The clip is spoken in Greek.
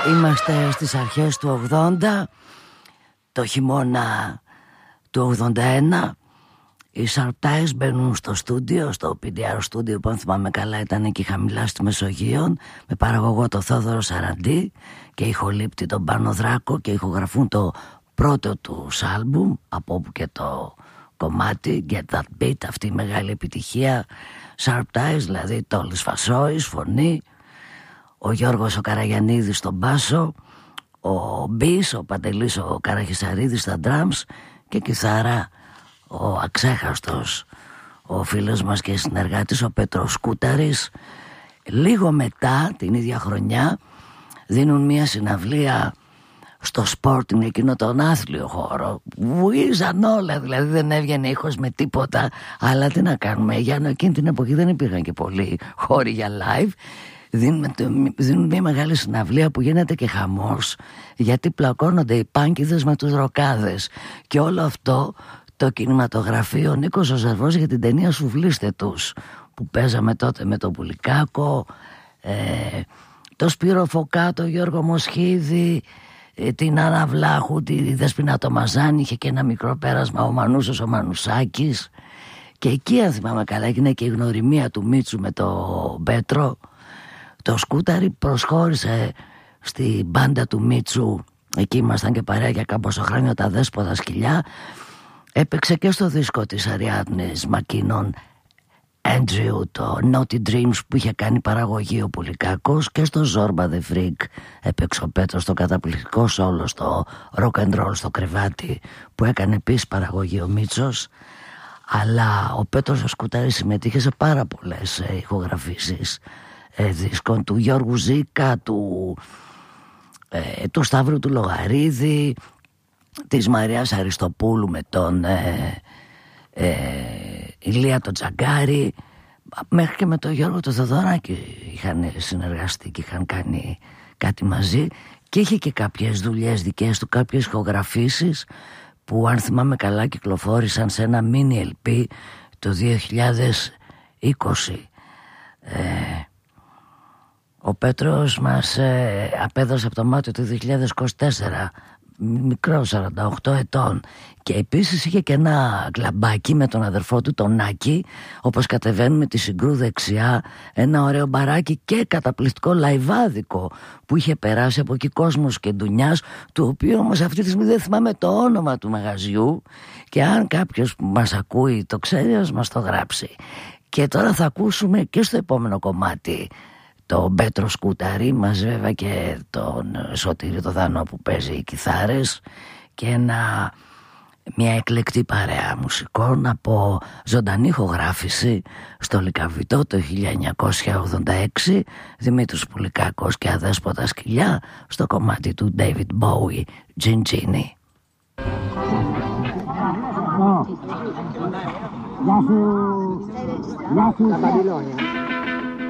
Είμαστε στις αρχές του 80, το χειμώνα του 81. Οι Sharp Ties μπαίνουν στο στούντιο, στο PDR στούντιο που αν θυμάμαι καλά ήταν εκεί χαμηλά στη Μεσογείο, με παραγωγό το Θόδωρο Σαραντή και ηχολήπτη τον Πάνο Δράκο, και ηχογραφούν το πρώτο τους άλμπουμ, από όπου και το κομμάτι Get That Beat, αυτή η μεγάλη επιτυχία. Sharp Ties, δηλαδή Τόλης Φασόης φωνή, ο Γιώργος ο Καραγιαννίδης στον μπάσο, ο Μπις, ο Παντελής ο Καραχισαρίδης στα drums και κιθάρα ο αξέχαστος, ο φίλος μας και συνεργάτης ο Πέτρος Σκούταρης. Λίγο μετά την ίδια χρονιά δίνουν μια συναυλία στο Sporting, εκείνο τον άθλιο χώρο. Βουίζαν όλα, δηλαδή δεν έβγαινε ήχος με τίποτα. Αλλά τι να κάνουμε, για εκείνη την εποχή δεν υπήρχαν και πολλοί χώροι για live. Δίνουν μια μεγάλη συναυλία που γίνεται και χαμός, γιατί πλακώνονται οι πάνκιδες με τους ροκάδες. Και όλο αυτό το κινηματογραφείο, ο Νίκος ο Ζερβός για την ταινία «Σουβλίστε τους», που παίζαμε τότε με τον Πουλικάκο, το Σπύρο Φωκά, το Γιώργο Μοσχίδη, την Άννα Βλάχου, τη Δεσποινα το Μαζάνη, είχε και ένα μικρό πέρασμα ο Μανούσος ο Μανουσάκης. Και εκεί, αν θυμάμαι καλά, έγινε και η γνωριμία του Μίτσου με τον Πέτρο. Το Σκούταρι προσχώρησε στη μπάντα του Μίτσου, εκεί ήμασταν και παρέα για κάμποσο χρόνια, τα Δέσποτα Σκυλιά. Έπαιξε και στο δίσκο της Αριάδνης Μακίνων Andrew, το Naughty Dreams, που είχε κάνει παραγωγή ο Πουλικάκος, και στο Zorba the Freak έπαιξε ο Πέτρος στο καταπληκτικό σόλο στο Rock and Roll στο κρεβάτι, που έκανε επίσης παραγωγή ο Μίτσος. Αλλά ο Πέτρος ο Σκούταρης συμμετείχε σε πάρα πολλές ηχογραφήσεις δίσκων του Γιώργου Ζήκα, του Σταύρου του Λογαρίδη, της Μαρίας Αριστοπούλου με τον Ηλία τον Τζαγκάρη, μέχρι και με τον Γιώργο τον Θοδωράκη είχαν συνεργαστεί και είχαν κάνει κάτι μαζί. Και είχε και κάποιες δουλειές δικές του, κάποιες ηχογραφήσεις που αν θυμάμαι καλά κυκλοφόρησαν σε ένα mini LP το 2020. Ο Πέτρος μας απέδωσε από το Μάρτιο του 2024, μικρό, 48 ετών, και επίσης είχε και ένα κλαμπάκι με τον αδερφό του τον Άκη, όπως κατεβαίνουμε τη Συγκρού δεξιά, ένα ωραίο μπαράκι και καταπληκτικό λαϊβάδικο που είχε περάσει από εκεί κόσμος και ντουνιάς, του οποίου όμως αυτή τη στιγμή δεν θυμάμαι το όνομα του μαγαζιού, και αν κάποιος που μας ακούει το ξέρει ας μας το γράψει. Και τώρα θα ακούσουμε και στο επόμενο κομμάτι τον Πέτρο Σκούταρη, μας βέβαια και τον Σωτήρη το Δανό που παίζει οι κιθάρες, και μια εκλεκτή παρέα μουσικών από ζωντανή ηχογράφηση στο Λυκαβητό το 1986, Δημήτρης Πουλικάκος και Αδέσποτα Σκυλιά, στο κομμάτι του David Bowie, Gingini. Γεια σου. Τα Βαβυλώνια.